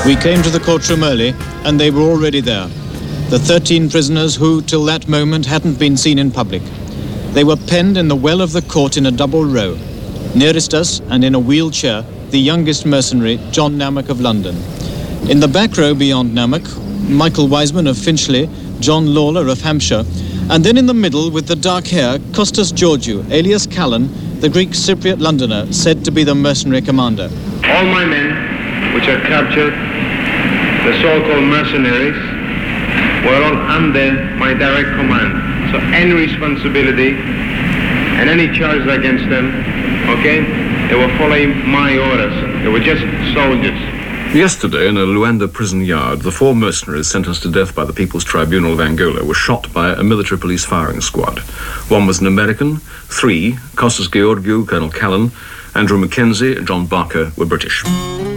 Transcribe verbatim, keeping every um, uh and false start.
We came to the courtroom early, and they were already there. The thirteen prisoners who, till that moment, hadn't been seen in public. They were penned in the well of the court in a double row. Nearest us, and in a wheelchair, the youngest mercenary, John Namak of London. In the back row beyond Namak, Michael Wiseman of Finchley, John Lawler of Hampshire, and then in the middle, with the dark hair, Kostas Georgiou, alias Callan, the Greek Cypriot Londoner, said to be the mercenary commander. All my men, which are captured, the so-called mercenaries, were all under my direct command. So any responsibility and any charges against them, okay, they were following my orders. They were just soldiers. Yesterday, in a Luanda prison yard, the four mercenaries sentenced to death by the People's Tribunal of Angola were shot by a military police firing squad. One was an American, three, Kostas Georgiou, Colonel Callan, Andrew Mackenzie, and John Barker, were British.